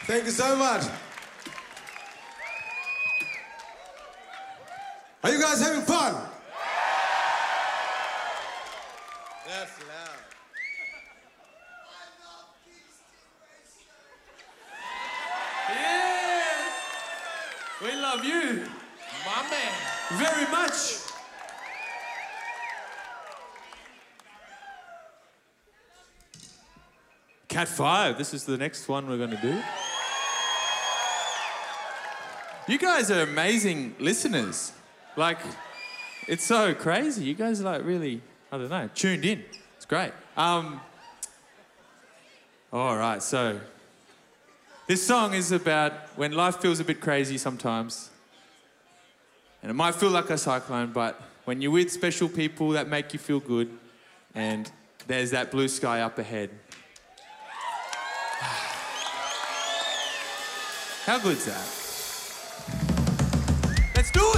Thank you so much. Are you guys having fun? That's loud. Yeah! We love you. My man. Very much. Cat 5, this is the next one we're going to do. You guys are amazing listeners. Like, it's so crazy. You guys are like really, I don't know, tuned in. It's great. All right, so this song is about when life feels a bit crazy sometimes. And it might feel like a cyclone, but when you're with special people that make you feel good, and there's that blue sky up ahead. How good's that? Let's do it!